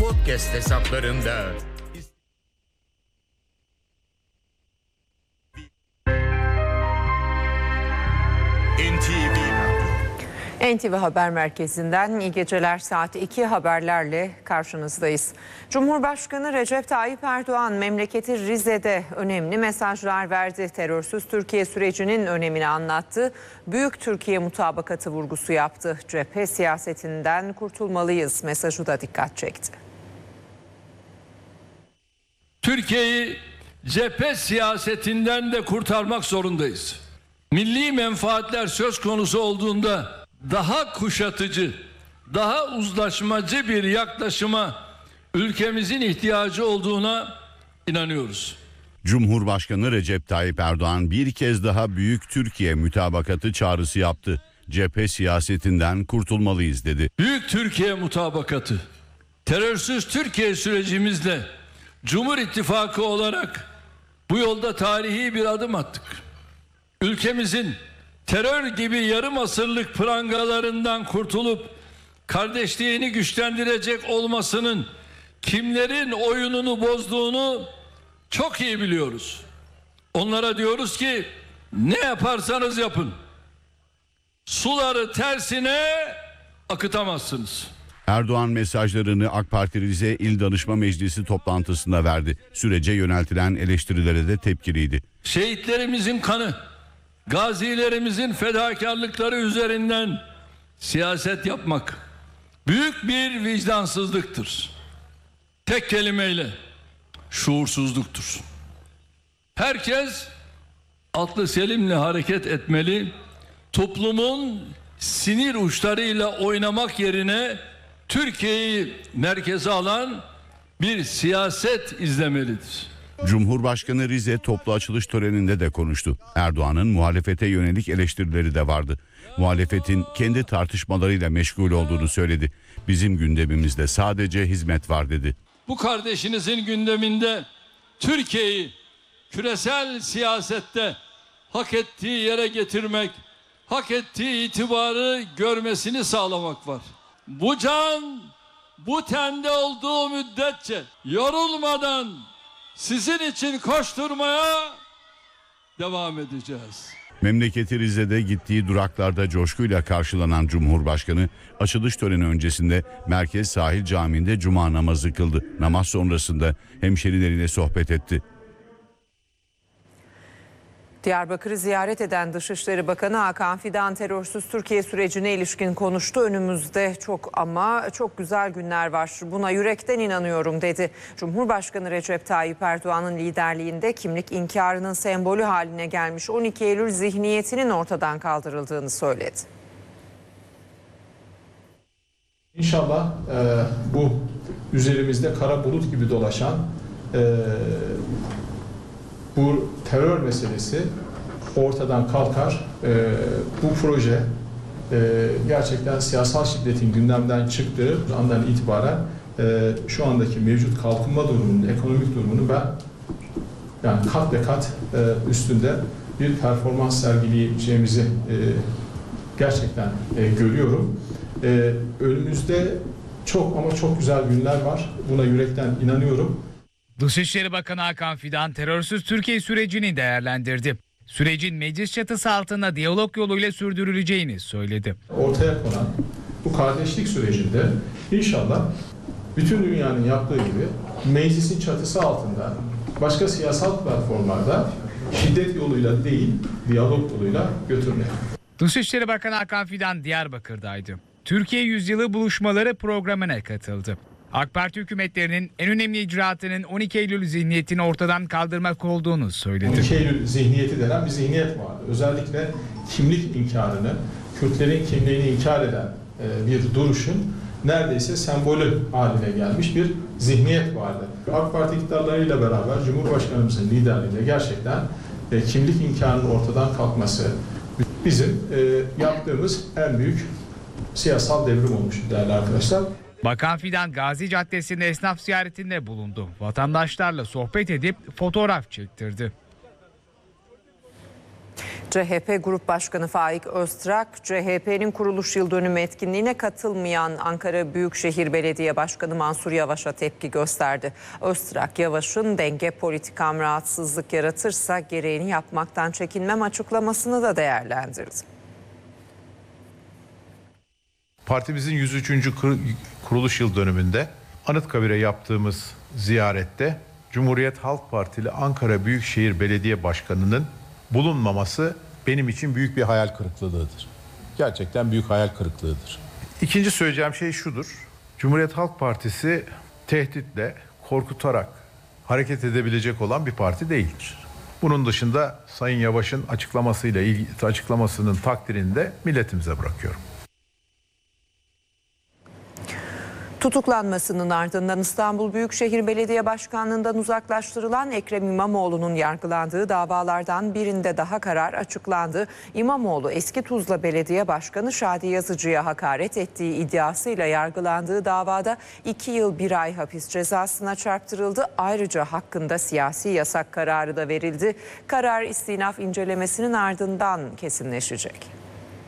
podcast hesaplarında. NTV Haber Merkezi'nden iyi geceler, saat 2 haberlerle karşınızdayız. Cumhurbaşkanı Recep Tayyip Erdoğan memleketi Rize'de önemli mesajlar verdi. Terörsüz Türkiye sürecinin önemini anlattı. Büyük Türkiye mutabakatı vurgusu yaptı. Cephe siyasetinden kurtulmalıyız mesajı da dikkat çekti. Türkiye'yi cephe siyasetinden de kurtarmak zorundayız. Milli menfaatler söz konusu olduğunda daha kuşatıcı, daha uzlaşmacı bir yaklaşıma ülkemizin ihtiyacı olduğuna inanıyoruz. Cumhurbaşkanı Recep Tayyip Erdoğan bir kez daha Büyük Türkiye mutabakatı çağrısı yaptı. Cephe siyasetinden kurtulmalıyız dedi. Büyük Türkiye mutabakatı, terörsüz Türkiye sürecimizle Cumhur İttifakı olarak bu yolda tarihi bir adım attık. Ülkemizin terör gibi yarım asırlık prangalarından kurtulup kardeşliğini güçlendirecek olmasının kimlerin oyununu bozduğunu çok iyi biliyoruz. Onlara diyoruz ki ne yaparsanız yapın, suları tersine akıtamazsınız. Erdoğan mesajlarını AK Parti Rize İl Danışma Meclisi toplantısında verdi. Sürece yöneltilen eleştirilere de tepkiliydi. Şehitlerimizin kanı, gazilerimizin fedakarlıkları üzerinden siyaset yapmak büyük bir vicdansızlıktır. Tek kelimeyle şuursuzluktur. Herkes aklı selimle hareket etmeli. Toplumun sinir uçlarıyla oynamak yerine Türkiye'yi merkeze alan bir siyaset izlemelidir. Cumhurbaşkanı Rize toplu açılış töreninde de konuştu. Erdoğan'ın muhalefete yönelik eleştirileri de vardı. Muhalefetin kendi tartışmalarıyla meşgul olduğunu söyledi. Bizim gündemimizde sadece hizmet var dedi. Bu kardeşinizin gündeminde Türkiye'yi küresel siyasette hak ettiği yere getirmek, hak ettiği itibarı görmesini sağlamak var. Bu can, bu tende olduğu müddetçe yorulmadan sizin için koşturmaya devam edeceğiz. Memleketi Rize'de gittiği duraklarda coşkuyla karşılanan Cumhurbaşkanı açılış töreni öncesinde Merkez Sahil Camii'nde cuma namazı kıldı. Namaz sonrasında hemşerileriyle sohbet etti. Diyarbakır'ı ziyaret eden Dışişleri Bakanı Hakan Fidan terörsüz Türkiye sürecine ilişkin konuştu. Önümüzde çok güzel günler var. Buna yürekten inanıyorum dedi. Cumhurbaşkanı Recep Tayyip Erdoğan'ın liderliğinde kimlik inkarının sembolü haline gelmiş 12 Eylül zihniyetinin ortadan kaldırıldığını söyledi. İnşallah bu üzerimizde kara bulut gibi dolaşan bu terör meselesi ortadan kalkar. Bu proje gerçekten siyasal şiddetin gündemden çıktığı andan itibaren şu andaki mevcut kalkınma durumunun, ekonomik durumunu ben yani kat ve kat üstünde bir performans sergileyeceğimizi gerçekten görüyorum. Önümüzde çok ama çok güzel günler var. Buna yürekten inanıyorum. Dışişleri Bakanı Hakan Fidan terörsüz Türkiye sürecini değerlendirdi. Sürecin meclis çatısı altında diyalog yoluyla sürdürüleceğini söyledi. Ortaya konan bu kardeşlik sürecinde inşallah bütün dünyanın yaptığı gibi meclisin çatısı altında başka siyasal platformlarda şiddet yoluyla değil diyalog yoluyla götürmek. Dışişleri Bakanı Hakan Fidan Diyarbakır'daydı. Türkiye Yüzyılı Buluşmaları programına katıldı. AK Parti hükümetlerinin en önemli icraatının 12 Eylül zihniyetini ortadan kaldırmak olduğunu söyledi. 12 Eylül zihniyeti denen bir zihniyet vardı. Özellikle kimlik inkarını, Kürtlerin kimliğini inkar eden bir duruşun neredeyse sembolü haline gelmiş bir zihniyet vardı. AK Parti iktidarlarıyla beraber Cumhurbaşkanımızın liderliğinde gerçekten kimlik inkarının ortadan kalkması bizim yaptığımız en büyük siyasal devrim olmuş değerli arkadaşlar. Bakan Fidan Gazi Caddesi'nde esnaf ziyaretinde bulundu. Vatandaşlarla sohbet edip fotoğraf çektirdi. CHP Grup Başkanı Faik Öztrak, CHP'nin kuruluş yıl dönümü etkinliğine katılmayan Ankara Büyükşehir Belediye Başkanı Mansur Yavaş'a tepki gösterdi. Öztrak, Yavaş'ın denge politikam rahatsızlık yaratırsa gereğini yapmaktan çekinmem açıklamasını da değerlendirdi. Partimizin 103. kuruluş yıl dönümünde Anıtkabir'e yaptığımız ziyarette Cumhuriyet Halk Partili Ankara Büyükşehir Belediye Başkanı'nın bulunmaması benim için büyük bir hayal kırıklığıdır. Gerçekten büyük hayal kırıklığıdır. İkinci söyleyeceğim şey şudur. Cumhuriyet Halk Partisi tehditle, korkutarak hareket edebilecek olan bir parti değildir. Bunun dışında Sayın Yavaş'ın açıklamasının takdirini de milletimize bırakıyorum. Tutuklanmasının ardından İstanbul Büyükşehir Belediye Başkanlığı'ndan uzaklaştırılan Ekrem İmamoğlu'nun yargılandığı davalardan birinde daha karar açıklandı. İmamoğlu eski Tuzla Belediye Başkanı Şadi Yazıcı'ya hakaret ettiği iddiasıyla yargılandığı davada 2 yıl 1 ay hapis cezasına çarptırıldı. Ayrıca hakkında siyasi yasak kararı da verildi. Karar istinaf incelemesinin ardından kesinleşecek.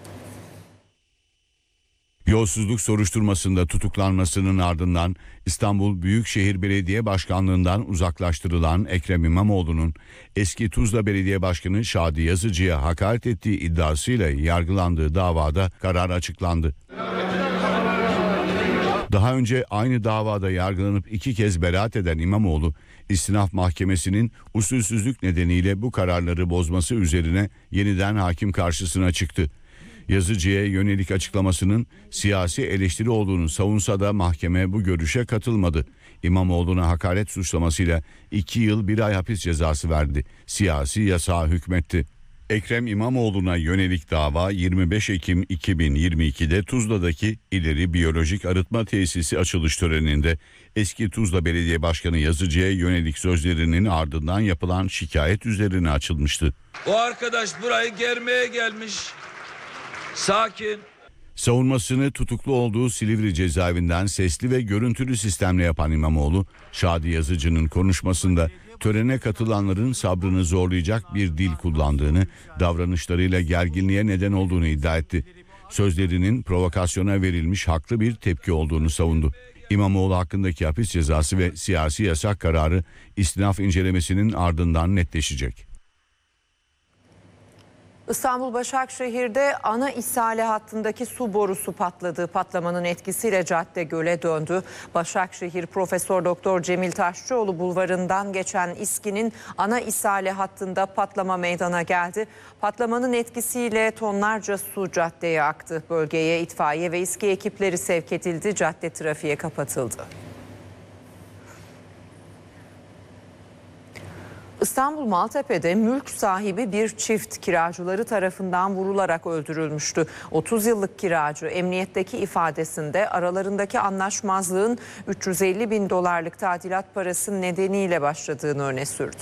Yolsuzluk soruşturmasında tutuklanmasının ardından İstanbul Büyükşehir Belediye Başkanlığı'ndan uzaklaştırılan Ekrem İmamoğlu'nun eski Tuzla Belediye Başkanı Şadi Yazıcı'ya hakaret ettiği iddiasıyla yargılandığı davada karar açıklandı. Daha önce aynı davada yargılanıp 2 kez beraat eden İmamoğlu, İstinaf Mahkemesi'nin usulsüzlük nedeniyle bu kararları bozması üzerine yeniden hakim karşısına çıktı. Yazıcı'ya yönelik açıklamasının siyasi eleştiri olduğunu savunsa da mahkeme bu görüşe katılmadı. İmamoğlu'na hakaret suçlamasıyla 2 yıl 1 ay hapis cezası verdi. Siyasi yasağa hükmetti. Ekrem İmamoğlu'na yönelik dava 25 Ekim 2022'de Tuzla'daki İleri Biyolojik Arıtma Tesisi açılış töreninde eski Tuzla Belediye Başkanı Yazıcı'ya yönelik sözlerinin ardından yapılan şikayet üzerine açılmıştı. O arkadaş burayı germeye gelmiş. Sakin. Savunmasını tutuklu olduğu Silivri cezaevinden sesli ve görüntülü sistemle yapan İmamoğlu, Şadi Yazıcı'nın konuşmasında törene katılanların sabrını zorlayacak bir dil kullandığını, davranışlarıyla gerginliğe neden olduğunu iddia etti. Sözlerinin provokasyona verilmiş haklı bir tepki olduğunu savundu. İmamoğlu hakkındaki hapis cezası ve siyasi yasak kararı istinaf incelemesinin ardından netleşecek. İstanbul Başakşehir'de ana ishale hattındaki su borusu patladı. Patlamanın etkisiyle cadde göle döndü. Başakşehir Profesör Doktor Cemil Taşçıoğlu bulvarından geçen İSKİ'nin ana ishale hattında patlama meydana geldi. Patlamanın etkisiyle tonlarca su caddeye aktı. Bölgeye itfaiye ve İSKİ ekipleri sevk edildi. Cadde trafiğe kapatıldı. İstanbul Maltepe'de mülk sahibi bir çift kiracıları tarafından vurularak öldürülmüştü. 30 yıllık kiracı emniyetteki ifadesinde aralarındaki anlaşmazlığın 350 bin dolarlık tadilat parası nedeniyle başladığını öne sürdü.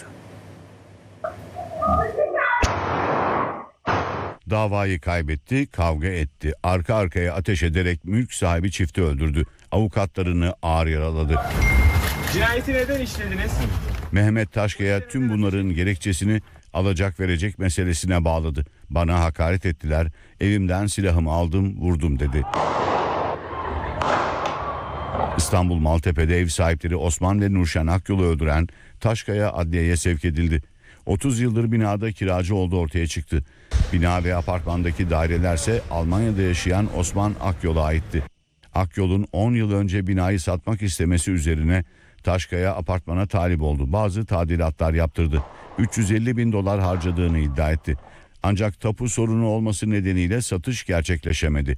Davayı kaybetti, kavga etti. Arka arkaya ateş ederek mülk sahibi çifti öldürdü. Avukatlarını ağır yaraladı. Cinayeti neden işlediniz? Mehmet Taşkaya tüm bunların gerekçesini alacak verecek meselesine bağladı. Bana hakaret ettiler, evimden silahımı aldım, vurdum dedi. İstanbul Maltepe'de ev sahipleri Osman ve Nurşen Akyol'u öldüren Taşkaya adliyeye sevk edildi. 30 yıldır binada kiracı olduğu ortaya çıktı. Bina ve apartmandaki dairelerse Almanya'da yaşayan Osman Akyol'a aitti. Akyol'un 10 yıl önce binayı satmak istemesi üzerine Taşkaya apartmana talip oldu. Bazı tadilatlar yaptırdı. 350 bin dolar harcadığını iddia etti. Ancak tapu sorunu olması nedeniyle satış gerçekleşemedi.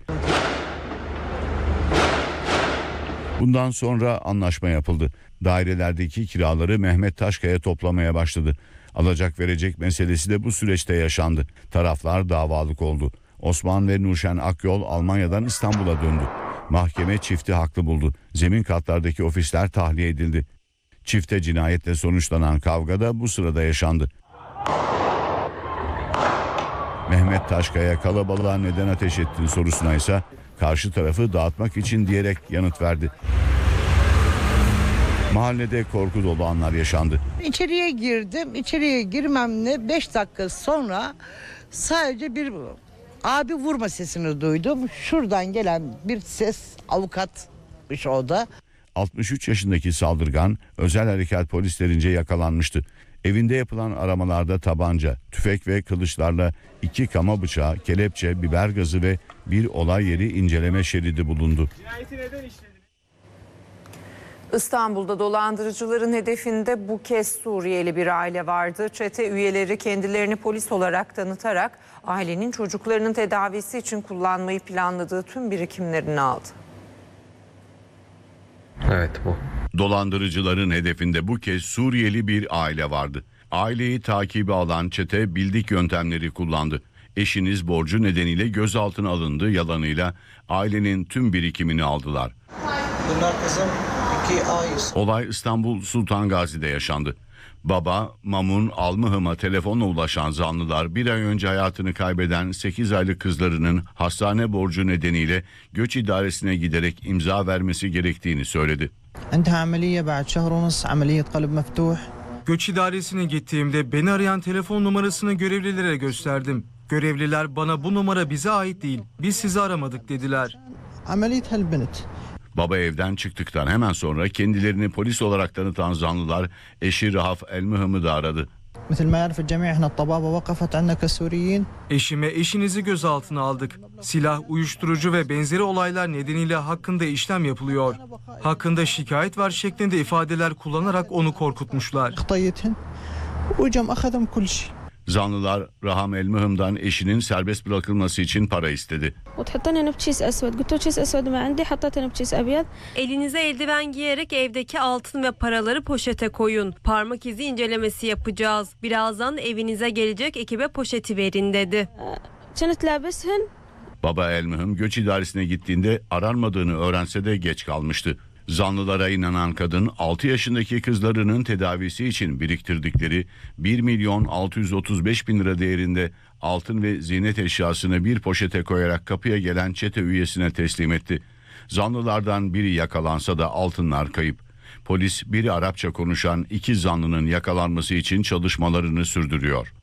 Bundan sonra anlaşma yapıldı. Dairelerdeki kiraları Mehmet Taşkaya toplamaya başladı. Alacak verecek meselesi de bu süreçte yaşandı. Taraflar davalık oldu. Osman ve Nurşen Akyol Almanya'dan İstanbul'a döndü. Mahkeme çifti haklı buldu. Zemin katlardaki ofisler tahliye edildi. Çifte cinayetle sonuçlanan kavga da bu sırada yaşandı. Mehmet Taşkaya kalabalığa neden ateş ettin sorusuna ise karşı tarafı dağıtmak için diyerek yanıt verdi. Mahallede korku dolu anlar yaşandı. İçeriye girdim. İçeriye girmemle 5 dakika sonra Sadece bir abi vurma sesini duydum. Şuradan gelen bir ses, avukatmış o da. 63 yaşındaki saldırgan özel harekat polislerince yakalanmıştı. Evinde yapılan aramalarda tabanca, tüfek ve kılıçlarla 2 kama bıçağı, kelepçe, biber gazı ve bir olay yeri inceleme şeridi bulundu. Cinayeti neden işlediniz? İstanbul'da dolandırıcıların hedefinde bu kez Suriyeli bir aile vardı. Çete üyeleri kendilerini polis olarak tanıtarak ailenin çocuklarının tedavisi için kullanmayı planladığı tüm birikimlerini aldı. Evet bu. Dolandırıcıların hedefinde bu kez Suriyeli bir aile vardı. Aileyi takibe alan çete bildik yöntemleri kullandı. Eşiniz borcu nedeniyle gözaltına alındı yalanıyla ailenin tüm birikimini aldılar. Bunlar kızım 2 ay. Olay İstanbul Sultan Gazi'de yaşandı. Baba Mamun Almıhım'a telefonla ulaşan zanlılar bir ay önce hayatını kaybeden 8 aylık kızlarının hastane borcu nedeniyle göç idaresine giderek imza vermesi gerektiğini söyledi. Göç idaresine gittiğimde beni arayan telefon numarasını görevlilere gösterdim. Görevliler bana bu numara bize ait değil, biz sizi aramadık dediler. Baba evden çıktıktan hemen sonra kendilerini polis olarak tanıtan zanlılar eşi Rahaf El-Mühım'ı da aradı. Eşime eşinizi gözaltına aldık. Silah, uyuşturucu ve benzeri olaylar nedeniyle hakkında işlem yapılıyor. Hakkında şikayet var şeklinde ifadeler kullanarak onu korkutmuşlar. Zanlılar Raham El-Mühım'dan eşinin serbest bırakılması için para istedi. Elinize eldiven giyerek evdeki altın ve paraları poşete koyun. Parmak izi incelemesi yapacağız. Birazdan evinize gelecek ekibe poşeti verin dedi. Baba El-Mühım göç idaresine gittiğinde aranmadığını öğrense de geç kalmıştı. Zanlılara inanan kadın 6 yaşındaki kızlarının tedavisi için biriktirdikleri 1.635.000 lira değerinde altın ve ziynet eşyasını bir poşete koyarak kapıya gelen çete üyesine teslim etti. Zanlılardan biri yakalansa da altınlar kayıp. Polis biri Arapça konuşan 2 zanlının yakalanması için çalışmalarını sürdürüyor.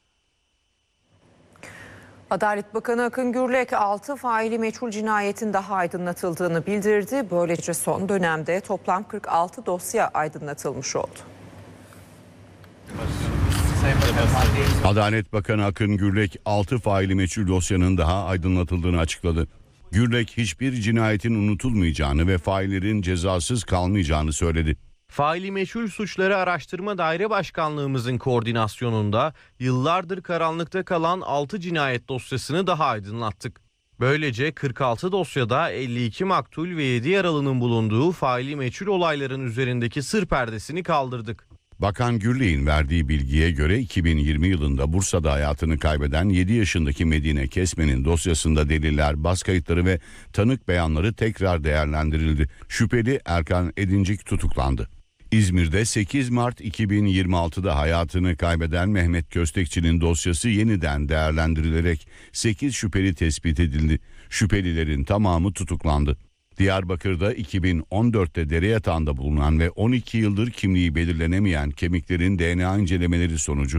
Adalet Bakanı Akın Gürlek 6 faili meçhul cinayetin daha aydınlatıldığını bildirdi. Böylece son dönemde toplam 46 dosya aydınlatılmış oldu. Adalet Bakanı Akın Gürlek 6 faili meçhul dosyanın daha aydınlatıldığını açıkladı. Gürlek hiçbir cinayetin unutulmayacağını ve faillerin cezasız kalmayacağını söyledi. Faili meçhul suçları araştırma daire başkanlığımızın koordinasyonunda yıllardır karanlıkta kalan 6 cinayet dosyasını daha aydınlattık. Böylece 46 dosyada 52 maktul ve 7 yaralının bulunduğu faili meçhul olayların üzerindeki sır perdesini kaldırdık. Bakan Gürlek'in verdiği bilgiye göre 2020 yılında Bursa'da hayatını kaybeden 7 yaşındaki Medine Kesmen'in dosyasında deliller, bas kayıtları ve tanık beyanları tekrar değerlendirildi. Şüpheli Erkan Edincik tutuklandı. İzmir'de 8 Mart 2026'da hayatını kaybeden Mehmet Köstekçi'nin dosyası yeniden değerlendirilerek 8 şüpheli tespit edildi. Şüphelilerin tamamı tutuklandı. Diyarbakır'da 2014'te dere yatağında bulunan ve 12 yıldır kimliği belirlenemeyen kemiklerin DNA incelemeleri sonucu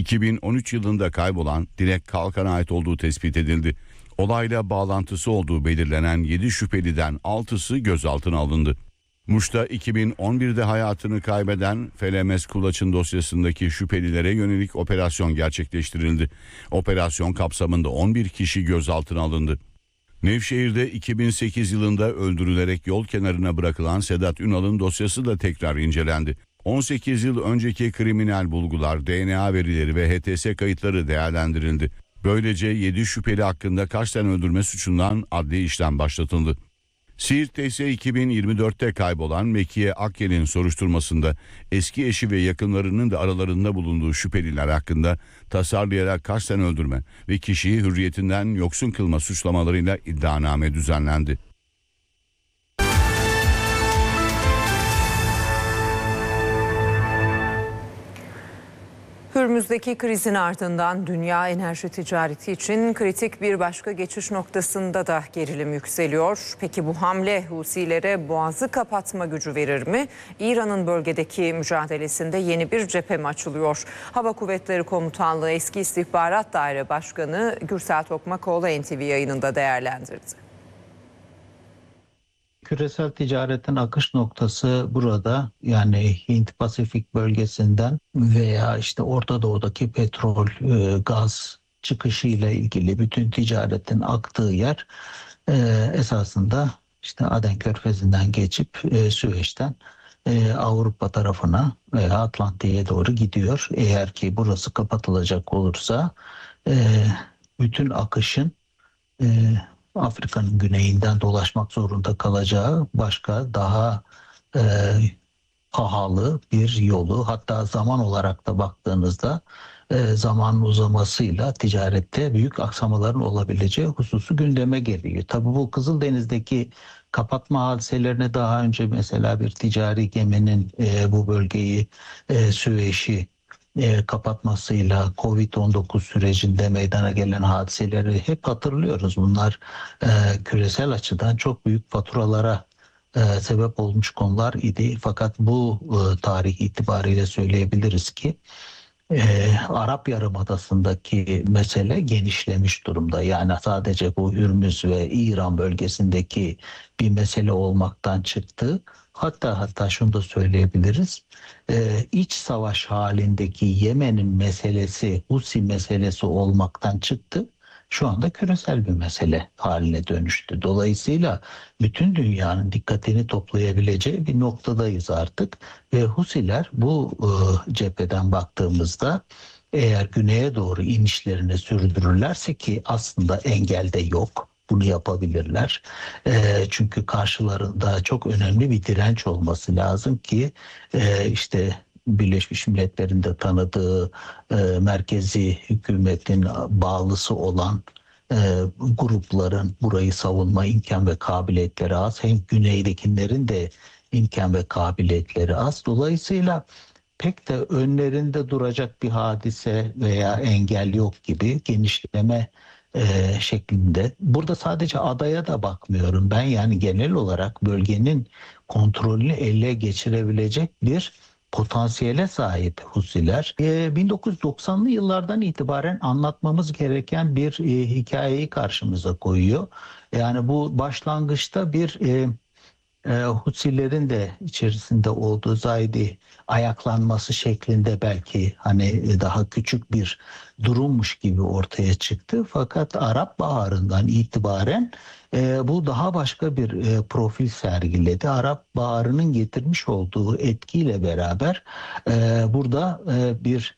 2013 yılında kaybolan Dilek Kalkan'a ait olduğu tespit edildi. Olayla bağlantısı olduğu belirlenen 7 şüpheliden 6'sı gözaltına alındı. Muş'ta 2011'de hayatını kaybeden Felemes Kulaç'ın dosyasındaki şüphelilere yönelik operasyon gerçekleştirildi. Operasyon kapsamında 11 kişi gözaltına alındı. Nevşehir'de 2008 yılında öldürülerek yol kenarına bırakılan Sedat Ünal'ın dosyası da tekrar incelendi. 18 yıl önceki kriminal bulgular, DNA verileri ve HTS kayıtları değerlendirildi. Böylece 7 şüpheli hakkında kasten öldürme suçundan adli işlem başlatıldı. Siirt'te ise 2024'te kaybolan Mekiye Akyel'in soruşturmasında eski eşi ve yakınlarının da aralarında bulunduğu şüpheliler hakkında tasarlayarak kasten öldürme ve kişiyi hürriyetinden yoksun kılma suçlamalarıyla iddianame düzenlendi. Hür Hürmüz'deki krizin ardından dünya enerji ticareti için kritik bir başka geçiş noktasında da gerilim yükseliyor. Peki bu hamle Husilere boğazı kapatma gücü verir mi? İran'ın bölgedeki mücadelesinde yeni bir cephe mi açılıyor? Hava Kuvvetleri Komutanlığı Eski İstihbarat Daire Başkanı Gürsel Tokmakoğlu NTV yayınında değerlendirdi. Küresel ticaretin akış noktası burada, yani Hint Pasifik bölgesinden veya işte Orta Doğu'daki petrol, gaz çıkışı ile ilgili bütün ticaretin aktığı yer esasında işte Aden Körfezi'nden geçip Süveyş'ten Avrupa tarafına veya Atlantik'e doğru gidiyor. Eğer ki burası kapatılacak olursa bütün akışın Afrika'nın güneyinden dolaşmak zorunda kalacağı başka daha pahalı bir yolu, hatta zaman olarak da baktığınızda zamanın uzamasıyla ticarette büyük aksamaların olabileceği hususu gündeme geliyor. Tabii bu Kızıldeniz'deki kapatma hadiselerine daha önce mesela bir ticari geminin bu bölgeyi Süveyş'i kapatmasıyla Covid-19 sürecinde meydana gelen hadiseleri hep hatırlıyoruz. Bunlar küresel açıdan çok büyük faturalara sebep olmuş konular idi. Fakat bu tarih itibariyle söyleyebiliriz ki Arap Yarımadası'ndaki mesele genişlemiş durumda. Yani sadece bu Hürmüz ve İran bölgesindeki bir mesele olmaktan çıktı. Hatta şunu da söyleyebiliriz. İç savaş halindeki Yemen'in meselesi, Husi meselesi olmaktan çıktı. Şu anda küresel bir mesele haline dönüştü. Dolayısıyla bütün dünyanın dikkatini toplayabileceği bir noktadayız artık. Ve Husiler bu cepheden baktığımızda eğer güneye doğru inişlerini sürdürürlerse, ki aslında engel de yok, bunu yapabilirler. Çünkü karşılarında çok önemli bir direnç olması lazım ki işte Birleşmiş Milletler'in de tanıdığı merkezi hükümetin bağlısı olan grupların burayı savunma imkan ve kabiliyetleri az. Hem güneydekilerin de imkan ve kabiliyetleri az. Dolayısıyla pek de önlerinde duracak bir hadise veya engel yok gibi, genişleme şeklinde. Burada sadece adaya da bakmıyorum ben, yani genel olarak bölgenin kontrolünü ele geçirebilecek bir potansiyele sahip Husiler. 1990'lı yıllardan itibaren anlatmamız gereken bir hikayeyi karşımıza koyuyor. Yani bu başlangıçta bir Husilerin de içerisinde olduğu Zaydi ayaklanması şeklinde belki hani daha küçük bir durummuş gibi ortaya çıktı. Fakat Arap Baharı'ndan itibaren bu daha başka bir profil sergiledi. Arap Baharı'nın getirmiş olduğu etkiyle beraber burada bir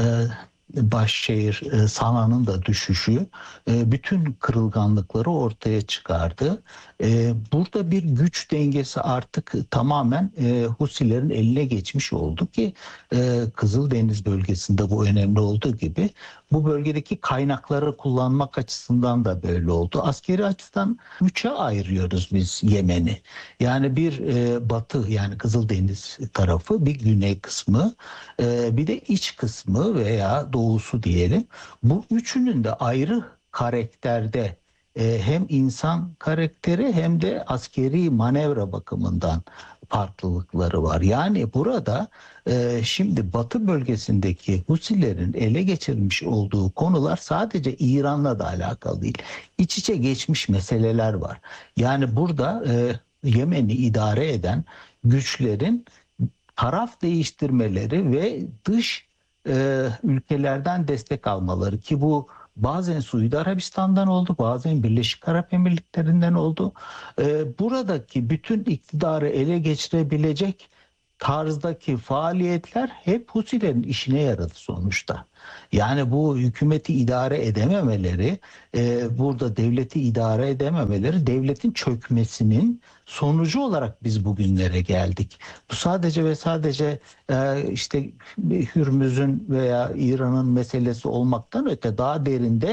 Başşehir Sana'nın da düşüşü bütün kırılganlıkları ortaya çıkardı. Burada bir güç dengesi artık tamamen Husilerin eline geçmiş oldu ki Kızıldeniz bölgesinde bu önemli olduğu gibi bu bölgedeki kaynakları kullanmak açısından da böyle oldu. Askeri açıdan 3'e ayırıyoruz biz Yemen'i. Yani bir batı, yani Kızıldeniz tarafı, bir güney kısmı, bir de iç kısmı veya doğusu diyelim. Bu üçünün de ayrı karakterde hem insan karakteri hem de askeri manevra bakımından farklılıkları var. Yani burada şimdi Batı bölgesindeki Husilerin ele geçirmiş olduğu konular sadece İran'la da alakalı değil. İç içe geçmiş meseleler var. Yani burada Yemen'i idare eden güçlerin taraf değiştirmeleri ve dış ülkelerden destek almaları, ki bu bazen Suudi Arabistan'dan oldu, bazen Birleşik Arap Emirlikleri'nden oldu. Buradaki bütün iktidarı ele geçirebilecek tarzdaki faaliyetler hep Husilerin işine yaradı sonuçta. Yani bu hükümeti idare edememeleri, burada devleti idare edememeleri, devletin çökmesinin sonucu olarak biz bugünlere geldik. Bu sadece ve sadece işte Hürmüz'ün veya İran'ın meselesi olmaktan öte daha derinde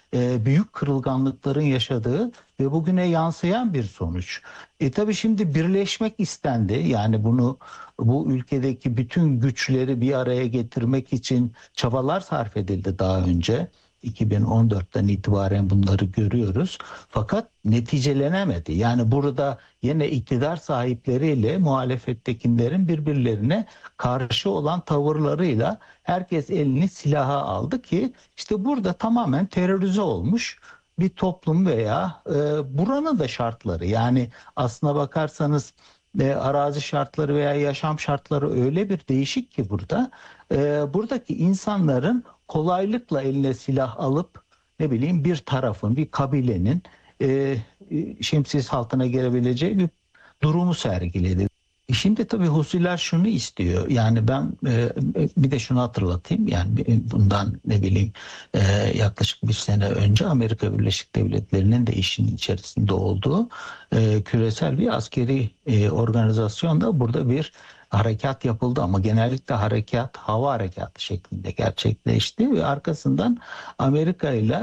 büyük kırılganlıkların yaşadığı ve bugüne yansıyan bir sonuç. Tabii şimdi birleşmek istendi. Yani bu ülkedeki bütün güçleri bir araya getirmek için çabalar sarf edildi daha önce. 2014'ten itibaren bunları görüyoruz. Fakat neticelenemedi. Yani burada yine iktidar sahipleriyle muhalefettekilerin birbirlerine karşı olan tavırlarıyla herkes elini silaha aldı ki işte burada tamamen terörize olmuş bir toplum veya buranın da şartları, yani aslına bakarsanız arazi şartları veya yaşam şartları öyle bir değişik ki buradaki insanların kolaylıkla eline silah alıp bir tarafın, bir kabilenin şemsiyesi altına gelebileceği bir durumu sergiledi. Şimdi tabii Husiler şunu istiyor. Yani ben bir de şunu hatırlatayım. Yani bundan yaklaşık bir sene önce Amerika Birleşik Devletleri'nin de işin içerisinde olduğu küresel bir askeri organizasyonda burada bir harekat yapıldı ama genellikle harekat hava harekatı şeklinde gerçekleşti ve arkasından Amerika ile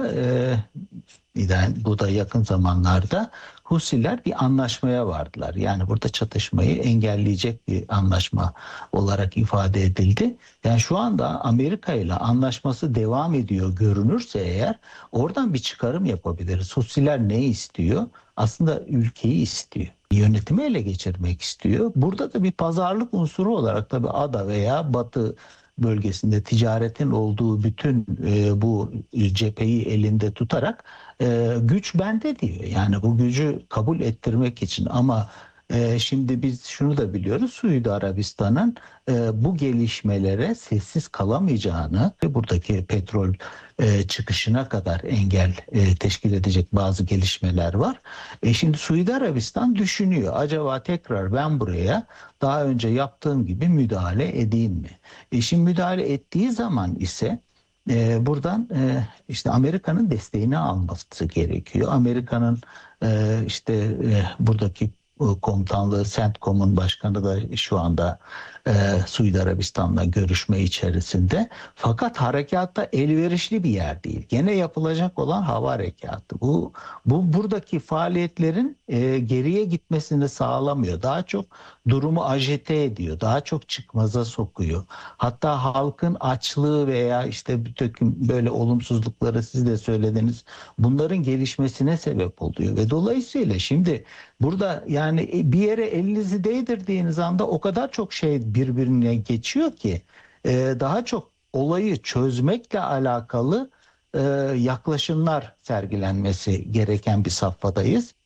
bu da yakın zamanlarda Husiler bir anlaşmaya vardılar. Yani burada çatışmayı engelleyecek bir anlaşma olarak ifade edildi. Yani şu anda Amerika ile anlaşması devam ediyor görünürse eğer oradan bir çıkarım yapabiliriz. Husiler ne istiyor? Aslında ülkeyi istiyor. Yönetimi ele geçirmek istiyor. Burada da bir pazarlık unsuru olarak tabii Ada veya Batı bölgesinde ticaretin olduğu bütün bu cepheyi elinde tutarak güç bende diyor. Yani bu gücü kabul ettirmek için ama şimdi biz şunu da biliyoruz. Suudi Arabistan'ın bu gelişmelere sessiz kalamayacağını ve buradaki petrol çıkışına kadar engel teşkil edecek bazı gelişmeler var. Şimdi Suudi Arabistan düşünüyor. Acaba tekrar ben buraya daha önce yaptığım gibi müdahale edeyim mi? Şimdi müdahale ettiği zaman ise buradan işte Amerika'nın desteğini alması gerekiyor. Amerika'nın buradaki komutanlığı CENTCOM'un başkanı da şu anda Suudi Arabistan'la görüşme içerisinde. Fakat harekatta elverişli bir yer değil. Gene yapılacak olan hava harekatı. Bu buradaki faaliyetlerin geriye gitmesini sağlamıyor. Daha çok durumu ajite ediyor. Daha çok çıkmaza sokuyor. Hatta halkın açlığı veya bütün böyle olumsuzlukları siz de söylediniz. Bunların gelişmesine sebep oluyor. Ve dolayısıyla şimdi burada yani bir yere elinizi değdirdiğiniz anda o kadar çok şey birbirine geçiyor ki daha çok olayı çözmekle alakalı yaklaşımlar sergilenmesi gereken bir safhadayız.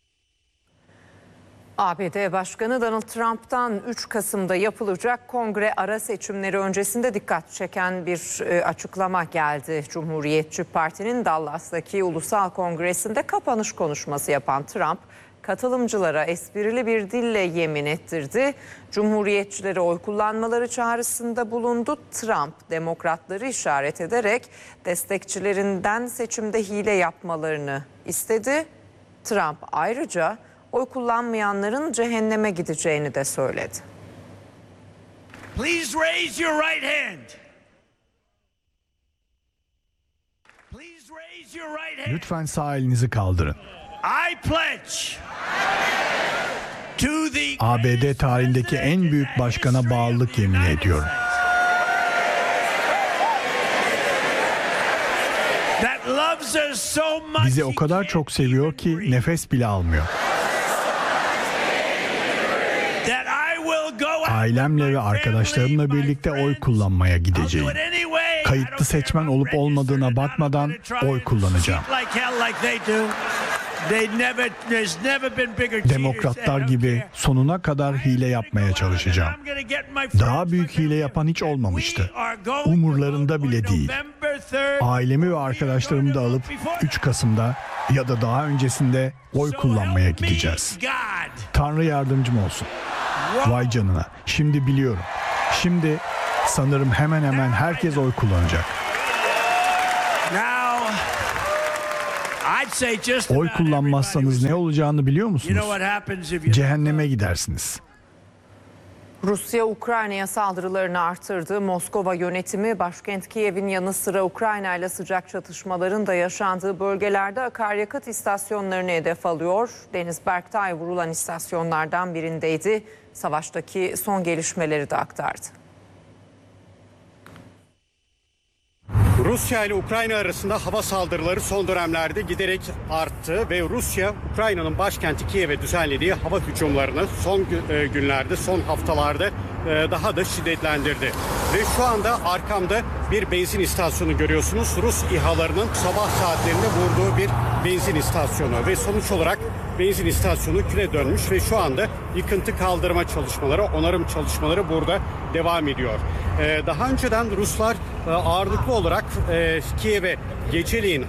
ABD Başkanı Donald Trump'tan 3 Kasım'da yapılacak kongre ara seçimleri öncesinde dikkat çeken bir açıklama geldi. Cumhuriyetçi Parti'nin Dallas'taki Ulusal Kongresi'nde kapanış konuşması yapan Trump, katılımcılara esprili bir dille yemin ettirdi. Cumhuriyetçilere oy kullanmaları çağrısında bulundu. Trump, demokratları işaret ederek destekçilerinden seçimde hile yapmalarını istedi. Trump ayrıca oy kullanmayanların cehenneme gideceğini de söyledi. Please raise your right hand. Please raise your right hand. Lütfen sağ elinizi kaldırın. I pledge to the ABD tarihindeki en büyük başkana bağlılık yemin ediyorum. that loves us so much. Bizi o kadar çok seviyor ki nefes bile almıyor. That I will go out Ailemle ve arkadaşlarımla birlikte oy kullanmaya gideceğim. Kayıtlı seçmen olup olmadığına bakmadan oy kullanacağım. Demokratlar gibi sonuna kadar hile yapmaya çalışacağım. Daha büyük hile yapan hiç olmamıştı. Umurlarında bile değil. Ailemi ve arkadaşlarımı da alıp 3 Kasım'da ya da daha öncesinde oy kullanmaya gideceğiz. Tanrı yardımcım olsun. Vay canına. Şimdi biliyorum. Şimdi sanırım hemen hemen herkes oy kullanacak. Oy kullanmazsanız ne olacağını biliyor musunuz? Cehenneme gidersiniz. Rusya Ukrayna'ya saldırılarını artırdı. Moskova yönetimi başkent Kiev'in yanı sıra Ukrayna ile sıcak çatışmaların da yaşandığı bölgelerde akaryakıt istasyonlarını hedef alıyor. Deniz Berktay vurulan istasyonlardan birindeydi. Savaştaki son gelişmeleri de aktardı. Rusya ile Ukrayna arasında hava saldırıları son dönemlerde giderek arttı ve Rusya, Ukrayna'nın başkenti Kiev'e düzenlediği hava hücumlarını son günlerde, son haftalarda daha da şiddetlendirdi. Ve şu anda arkamda bir benzin istasyonu görüyorsunuz. Rus İHA'larının sabah saatlerinde vurduğu bir benzin istasyonu ve sonuç olarak benzin istasyonu küle dönmüş ve şu anda yıkıntı kaldırma çalışmaları, onarım çalışmaları burada devam ediyor. Daha önceden Ruslar ağırlıklı olarak Kiev'e geceleyin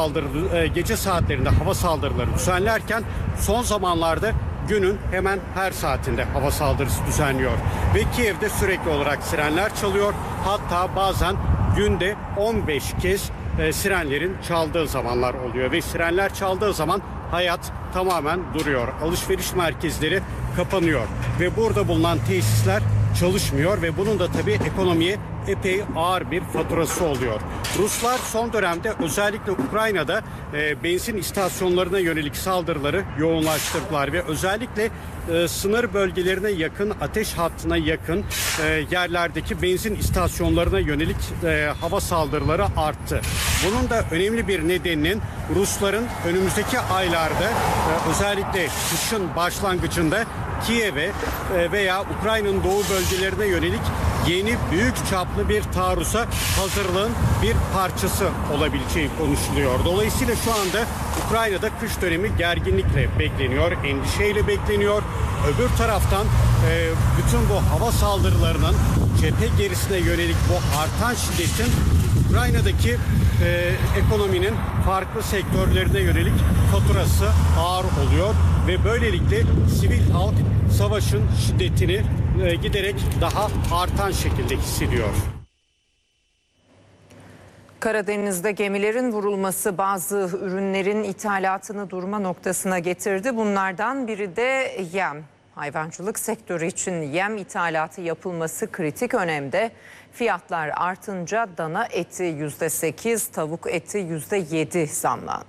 gece saatlerinde hava saldırıları düzenlerken son zamanlarda günün hemen her saatinde hava saldırısı düzenliyor. Ve Kiev'de sürekli olarak sirenler çalıyor. Hatta bazen günde 15 kez sirenlerin çaldığı zamanlar oluyor. Ve sirenler çaldığı zaman hayat tamamen duruyor. Alışveriş merkezleri kapanıyor. Ve burada bulunan tesisler çalışmıyor ve bunun da tabii ekonomiye epey ağır bir faturası oluyor. Ruslar son dönemde özellikle Ukrayna'da benzin istasyonlarına yönelik saldırıları yoğunlaştırdılar ve özellikle sınır bölgelerine yakın, ateş hattına yakın yerlerdeki benzin istasyonlarına yönelik hava saldırıları arttı. Bunun da önemli bir nedeninin Rusların önümüzdeki aylarda özellikle kışın başlangıcında Kiev'e veya Ukrayna'nın doğu bölgelerine yönelik yeni büyük çaplı bir taarruza hazırlığın bir parçası olabileceği konuşuluyor. Dolayısıyla şu anda Ukrayna'da kış dönemi gerginlikle bekleniyor, endişeyle bekleniyor. Öbür taraftan bütün bu hava saldırılarının cephe gerisine yönelik bu artan şiddetin Ukrayna'daki ekonominin farklı sektörlerine yönelik faturası ağır oluyor ve böylelikle sivil halk savaşın şiddetini giderek daha artan şekilde hissediyor. Karadeniz'de gemilerin vurulması bazı ürünlerin ithalatını durma noktasına getirdi. Bunlardan biri de yem. Hayvancılık sektörü için yem ithalatı yapılması kritik önemde. Fiyatlar artınca dana eti %8, tavuk eti %7 zamlandı.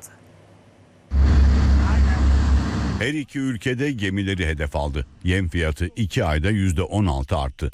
Her iki ülkede gemileri hedef aldı. Yem fiyatı 2 ayda %16 arttı.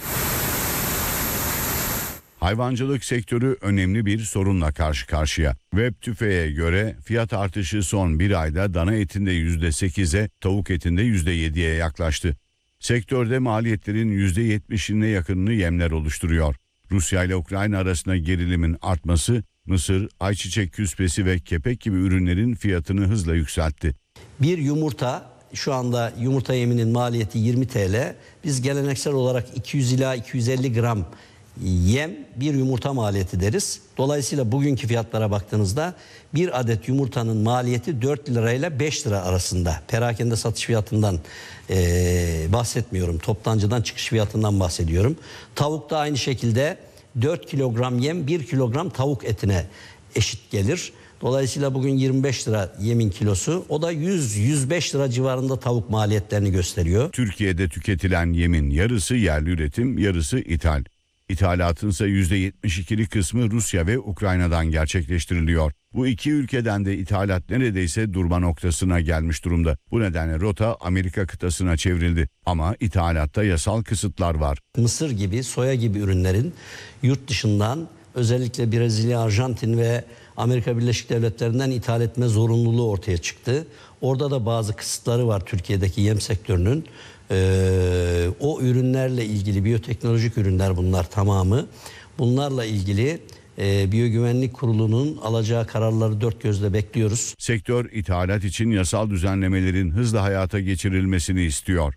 Hayvancılık sektörü önemli bir sorunla karşı karşıya. Web Tüfe'ye göre fiyat artışı son bir ayda dana etinde %8'e, tavuk etinde %7'ye yaklaştı. Sektörde maliyetlerin %70'ine yakınını yemler oluşturuyor. Rusya ile Ukrayna arasında gerilimin artması, mısır, ayçiçek küspesi ve kepek gibi ürünlerin fiyatını hızla yükseltti. Bir yumurta, şu anda yumurta yeminin maliyeti 20 TL. Biz geleneksel olarak 200 ila 250 gram yem bir yumurta maliyeti deriz. Dolayısıyla bugünkü fiyatlara baktığınızda bir adet yumurtanın maliyeti 4 lirayla 5 lira arasında. Perakende satış fiyatından bahsetmiyorum. Toptancıdan çıkış fiyatından bahsediyorum. Tavuk da aynı şekilde 4 kilogram yem 1 kilogram tavuk etine eşit gelir. Dolayısıyla bugün 25 lira yemin kilosu, o da 100-105 lira civarında tavuk maliyetlerini gösteriyor. Türkiye'de tüketilen yemin yarısı yerli üretim, yarısı ithal. İthalatın ise %72'lik kısmı Rusya ve Ukrayna'dan gerçekleştiriliyor. Bu iki ülkeden de ithalat neredeyse durma noktasına gelmiş durumda. Bu nedenle rota Amerika kıtasına çevrildi. Ama ithalatta yasal kısıtlar var. Mısır gibi, soya gibi ürünlerin yurt dışından özellikle Brezilya, Arjantin ve Amerika Birleşik Devletleri'nden ithal etme zorunluluğu ortaya çıktı. Orada da bazı kısıtları var Türkiye'deki yem sektörünün. O ürünlerle ilgili, biyoteknolojik ürünler bunlar tamamı. Bunlarla ilgili Biyogüvenlik Kurulu'nun alacağı kararları dört gözle bekliyoruz. Sektör ithalat için yasal düzenlemelerin hızla hayata geçirilmesini istiyor.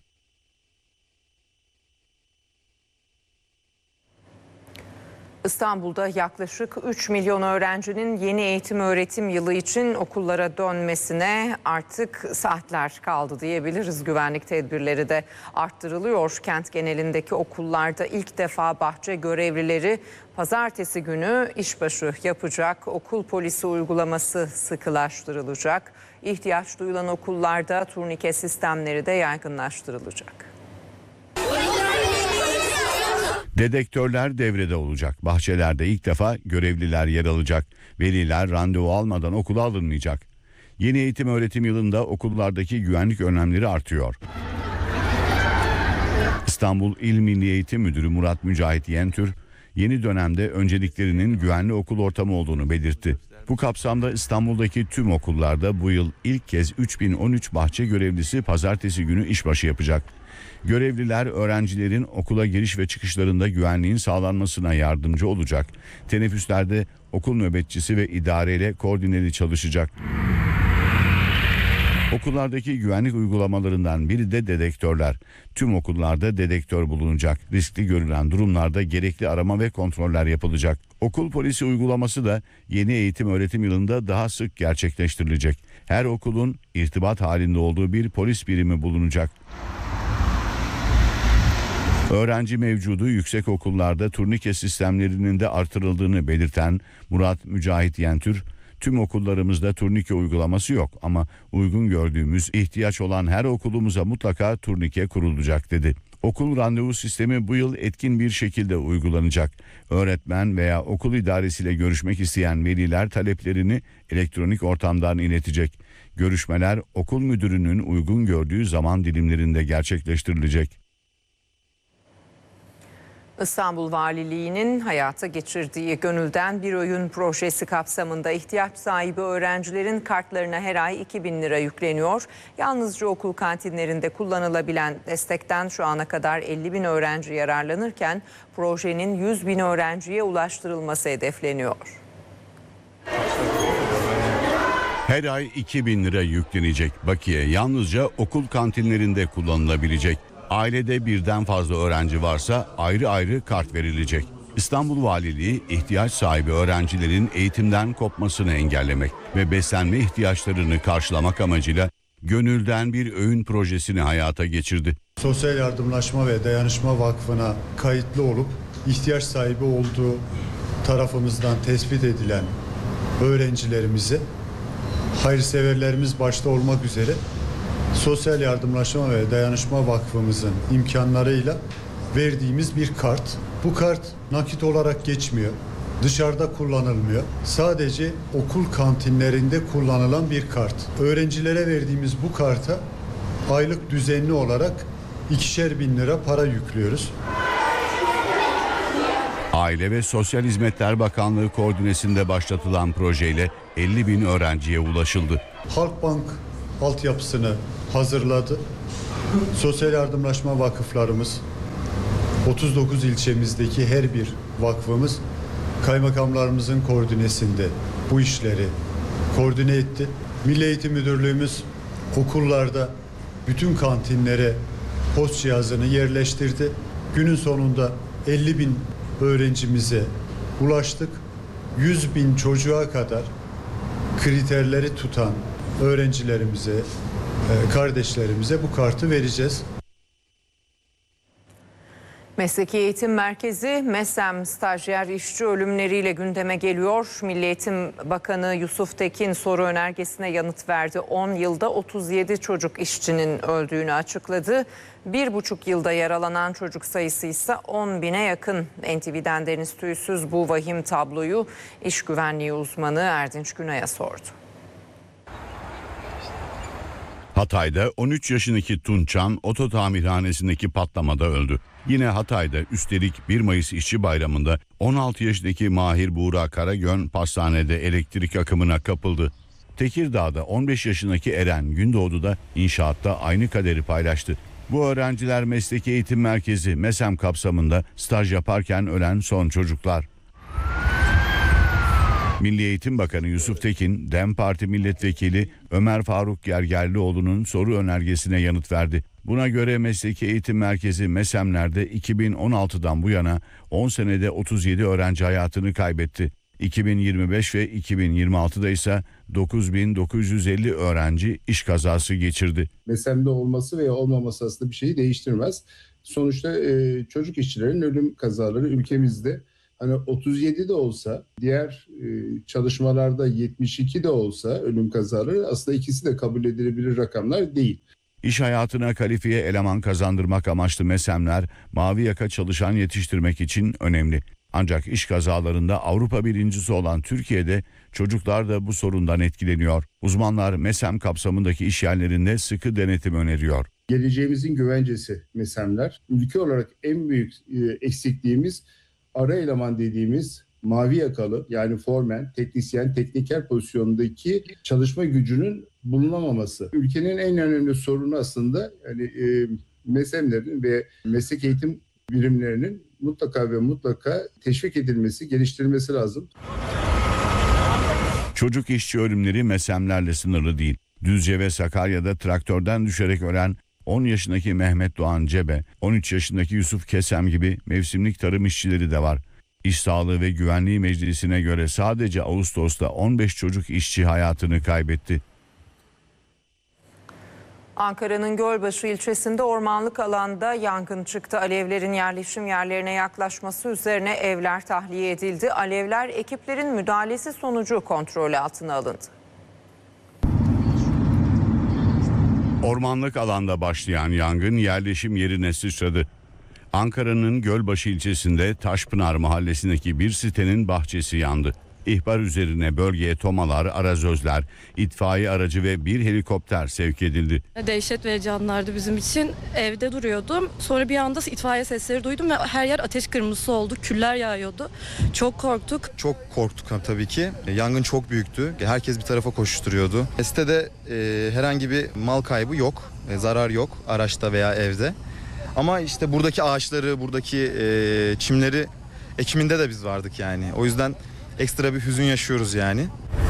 İstanbul'da yaklaşık 3 milyon öğrencinin yeni eğitim öğretim yılı için okullara dönmesine artık saatler kaldı diyebiliriz. Güvenlik tedbirleri de arttırılıyor. Kent genelindeki okullarda ilk defa bahçe görevlileri pazartesi günü işbaşı yapacak. Okul polisi uygulaması sıkılaştırılacak. İhtiyaç duyulan okullarda turnike sistemleri de yaygınlaştırılacak. Dedektörler devrede olacak. Bahçelerde ilk defa görevliler yer alacak. Veliler randevu almadan okula alınmayacak. Yeni eğitim öğretim yılında okullardaki güvenlik önlemleri artıyor. İstanbul İl Milli Eğitim Müdürü Murat Mücahit Yentür, yeni dönemde önceliklerinin güvenli okul ortamı olduğunu belirtti. Bu kapsamda İstanbul'daki tüm okullarda bu yıl ilk kez 3013 bahçe görevlisi pazartesi günü işbaşı yapacak. Görevliler öğrencilerin okula giriş ve çıkışlarında güvenliğin sağlanmasına yardımcı olacak. Teneffüslerde okul nöbetçisi ve idareyle koordineli çalışacak. Okullardaki güvenlik uygulamalarından biri de dedektörler. Tüm okullarda dedektör bulunacak. Riskli görülen durumlarda gerekli arama ve kontroller yapılacak. Okul polisi uygulaması da yeni eğitim öğretim yılında daha sık gerçekleştirilecek. Her okulun irtibat halinde olduğu bir polis birimi bulunacak. Öğrenci mevcudu yüksek okullarda turnike sistemlerinin de artırıldığını belirten Murat Mücahit Yentür, tüm okullarımızda turnike uygulaması yok ama uygun gördüğümüz ihtiyaç olan her okulumuza mutlaka turnike kurulacak dedi. Okul randevu sistemi bu yıl etkin bir şekilde uygulanacak. Öğretmen veya okul idaresiyle görüşmek isteyen veliler taleplerini elektronik ortamdan iletecek. Görüşmeler okul müdürünün uygun gördüğü zaman dilimlerinde gerçekleştirilecek. İstanbul Valiliği'nin hayata geçirdiği Gönülden Bir Oyun projesi kapsamında ihtiyaç sahibi öğrencilerin kartlarına her ay 2.000 lira yükleniyor. Yalnızca okul kantinlerinde kullanılabilen destekten şu ana kadar 50.000 öğrenci yararlanırken projenin 100.000 öğrenciye ulaştırılması hedefleniyor. Her ay 2.000 lira yüklenecek bakiye yalnızca okul kantinlerinde kullanılabilecek. Ailede birden fazla öğrenci varsa ayrı ayrı kart verilecek. İstanbul Valiliği ihtiyaç sahibi öğrencilerin eğitimden kopmasını engellemek ve beslenme ihtiyaçlarını karşılamak amacıyla Gönülden Bir Öğün projesini hayata geçirdi. Sosyal Yardımlaşma ve Dayanışma Vakfı'na kayıtlı olup ihtiyaç sahibi olduğu tarafımızdan tespit edilen öğrencilerimizi hayırseverlerimiz başta olmak üzere Sosyal Yardımlaşma ve Dayanışma Vakfımızın imkanlarıyla verdiğimiz bir kart. Bu kart nakit olarak geçmiyor. Dışarıda kullanılmıyor. Sadece okul kantinlerinde kullanılan bir kart. Öğrencilere verdiğimiz bu karta aylık düzenli olarak 2.000 lira para yüklüyoruz. Aile ve Sosyal Hizmetler Bakanlığı koordinesinde başlatılan projeyle 50.000 öğrenciye ulaşıldı. Halkbank altyapısını hazırladı. Sosyal yardımlaşma vakıflarımız, 39 ilçemizdeki her bir vakfımız kaymakamlarımızın koordinesinde bu işleri koordine etti. Milli Eğitim Müdürlüğümüz okullarda bütün kantinlere post cihazını yerleştirdi. Günün sonunda 50.000 öğrencimize ulaştık. 100.000 çocuğa kadar kriterleri tutan öğrencilerimize, kardeşlerimize bu kartı vereceğiz. Mesleki Eğitim Merkezi MESEM stajyer işçi ölümleriyle gündeme geliyor. Milli Eğitim Bakanı Yusuf Tekin soru önergesine yanıt verdi. 10 yılda 37 çocuk işçinin öldüğünü açıkladı. 1,5 yılda yaralanan çocuk sayısı ise 10.000'e yakın. NTV'den Deniz Tüysüz bu vahim tabloyu iş güvenliği uzmanı Erdinç Günay'a sordu. Hatay'da 13 yaşındaki Tunçan oto tamirhanesindeki patlamada öldü. Yine Hatay'da üstelik 1 Mayıs İşçi Bayramı'nda 16 yaşındaki Mahir Buğra Karagön pastanede elektrik akımına kapıldı. Tekirdağ'da 15 yaşındaki Eren Gündoğdu'da inşaatta aynı kaderi paylaştı. Bu öğrenciler Mesleki Eğitim Merkezi MESEM kapsamında staj yaparken ölen son çocuklar. Milli Eğitim Bakanı Yusuf Tekin, DEM Parti Milletvekili Ömer Faruk Gergerlioğlu'nun soru önergesine yanıt verdi. Buna göre Mesleki Eğitim Merkezi MESEM'lerde 2016'dan bu yana 10 senede 37 öğrenci hayatını kaybetti. 2025 ve 2026'da ise 9.950 öğrenci iş kazası geçirdi. MESEM'de olması veya olmaması aslında bir şeyi değiştirmez. Sonuçta çocuk işçilerin ölüm kazaları ülkemizde hani 37 de olsa, diğer çalışmalarda 72 de olsa ölüm kazaları aslında ikisi de kabul edilebilir rakamlar değil. İş hayatına kalifiye eleman kazandırmak amaçlı MESEM'ler mavi yaka çalışan yetiştirmek için önemli. Ancak iş kazalarında Avrupa birincisi olan Türkiye'de çocuklar da bu sorundan etkileniyor. Uzmanlar MESEM kapsamındaki iş yerlerinde sıkı denetim öneriyor. Geleceğimizin güvencesi MESEM'ler. Ülke olarak en büyük eksikliğimiz ara eleman dediğimiz mavi yakalı yani foreman, teknisyen, tekniker pozisyondaki çalışma gücünün bulunamaması. Ülkenin en önemli sorunu aslında yani MESEM'lerin ve meslek eğitim birimlerinin mutlaka teşvik edilmesi, geliştirilmesi lazım. Çocuk işçi ölümleri MESEM'lerle sınırlı değil. Düzce ve Sakarya'da traktörden düşerek ölen 10 yaşındaki Mehmet Doğan Cebe, 13 yaşındaki Yusuf Kesem gibi mevsimlik tarım işçileri de var. İş Sağlığı ve Güvenliği Meclisi'ne göre sadece Ağustos'ta 15 çocuk işçi hayatını kaybetti. Ankara'nın Gölbaşı ilçesinde ormanlık alanda yangın çıktı. Alevlerin yerleşim yerlerine yaklaşması üzerine evler tahliye edildi. Alevler ekiplerin müdahalesi sonucu kontrol altına alındı. Ormanlık alanda başlayan yangın yerleşim yerine sıçradı. Ankara'nın Gölbaşı ilçesinde Taşpınar mahallesindeki bir sitenin bahçesi yandı. İhbar üzerine bölgeye tomalar, arazözler, itfaiye aracı ve bir helikopter sevk edildi. Dehşet verici anlardı bizim için. Evde duruyordum. Sonra bir anda itfaiye sesleri duydum ve her yer ateş kırmızısı oldu. Küller yağıyordu. Çok korktuk. Çok korktuk tabii ki. Yangın çok büyüktü. Herkes bir tarafa koşturuyordu. Sitede herhangi bir mal kaybı yok. Zarar yok araçta veya evde. Ama işte buradaki ağaçları, buradaki çimleri ekiminde de biz vardık yani. O yüzden ekstra bir hüzün yaşıyoruz yani.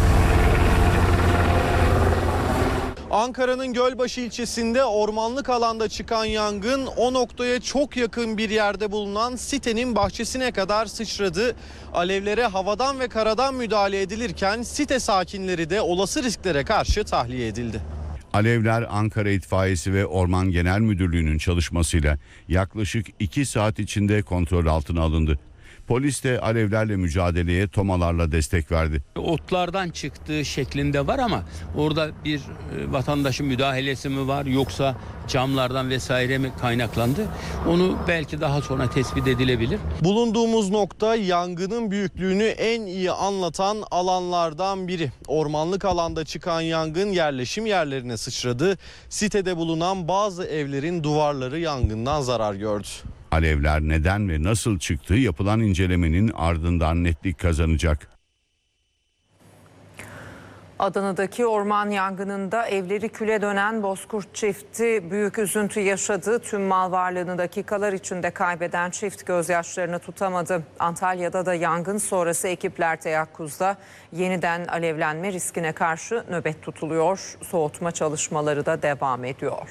Ankara'nın Gölbaşı ilçesinde ormanlık alanda çıkan yangın o noktaya çok yakın bir yerde bulunan sitenin bahçesine kadar sıçradı. Alevlere havadan ve karadan müdahale edilirken site sakinleri de olası risklere karşı tahliye edildi. Alevler Ankara İtfaiyesi ve Orman Genel Müdürlüğü'nün çalışmasıyla yaklaşık 2 saat içinde kontrol altına alındı. Polis de alevlerle mücadeleye tomalarla destek verdi. Otlardan çıktığı şeklinde var ama orada bir vatandaşın müdahalesi mi var yoksa camlardan vesaire mi kaynaklandı? Onu belki daha sonra tespit edilebilir. Bulunduğumuz nokta yangının büyüklüğünü en iyi anlatan alanlardan biri. Ormanlık alanda çıkan yangın yerleşim yerlerine sıçradı. Sitede bulunan bazı evlerin duvarları yangından zarar gördü. Alevler neden ve nasıl çıktığı yapılan incelemenin ardından netlik kazanacak. Adana'daki orman yangınında evleri küle dönen Bozkurt çifti büyük üzüntü yaşadı. Tüm mal varlığını dakikalar içinde kaybeden çift gözyaşlarını tutamadı. Antalya'da da yangın sonrası ekipler teyakkuzda, yeniden alevlenme riskine karşı nöbet tutuluyor. Soğutma çalışmaları da devam ediyor.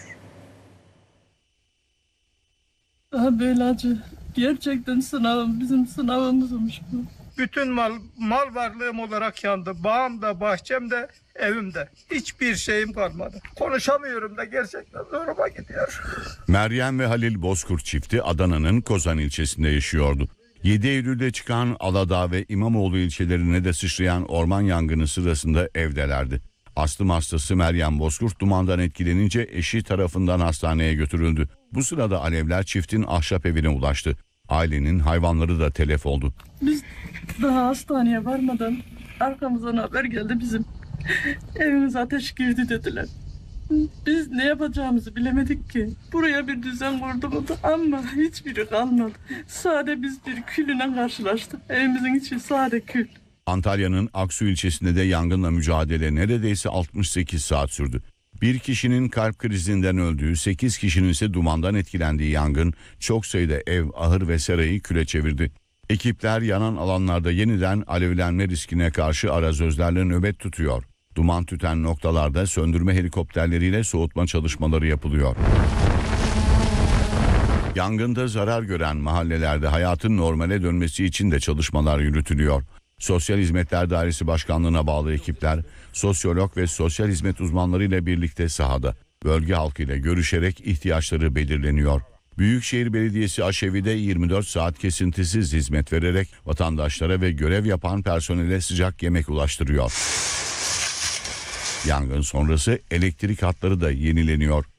Daha böyle acı. Gerçekten bizim sınavımızmış bu. Bütün mal varlığım olarak yandı. Bağım da, bahçem de, evim de. Hiçbir şeyim kalmadı. Konuşamıyorum da gerçekten zoruma gidiyor. Meryem ve Halil Bozkurt çifti Adana'nın Kozan ilçesinde yaşıyordu. 7 Eylül'de çıkan Aladağ ve İmamoğlu ilçelerine de sıçrayan orman yangını sırasında evdelerdi. Astım hastası Meryem Bozkurt dumandan etkilenince eşi tarafından hastaneye götürüldü. Bu sırada alevler çiftin ahşap evine ulaştı. Ailenin hayvanları da telef oldu. Biz daha hastaneye varmadan arkamızdan haber geldi bizim. Evimize ateş girdi dediler. Biz ne yapacağımızı bilemedik ki. Buraya bir düzen kurdum ama hiçbiri kalmadı. Sade biz bir külüne karşılaştık. Evimizin içi sade kül. Antalya'nın Aksu ilçesinde de yangınla mücadele neredeyse 68 saat sürdü. Bir kişinin kalp krizinden öldüğü, 8 kişinin ise dumandan etkilendiği yangın çok sayıda ev, ahır ve serayı küle çevirdi. Ekipler yanan alanlarda yeniden alevlenme riskine karşı arazözlerle nöbet tutuyor. Duman tüten noktalarda söndürme helikopterleriyle soğutma çalışmaları yapılıyor. Yangında zarar gören mahallelerde hayatın normale dönmesi için de çalışmalar yürütülüyor. Sosyal Hizmetler Dairesi Başkanlığı'na bağlı ekipler, sosyolog ve sosyal hizmet uzmanlarıyla birlikte sahada, bölge halkıyla görüşerek ihtiyaçları belirleniyor. Büyükşehir Belediyesi aşevide 24 saat kesintisiz hizmet vererek vatandaşlara ve görev yapan personele sıcak yemek ulaştırıyor. Yangın sonrası elektrik hatları da yenileniyor.